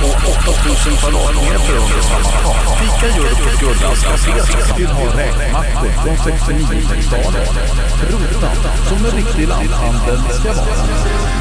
på 8000 kvadratmeter under samma tak. Fika gör du på Gullas Café. Vill ha räkmackor från 69-talet. Rotan, som en riktig lanthandel ska vara.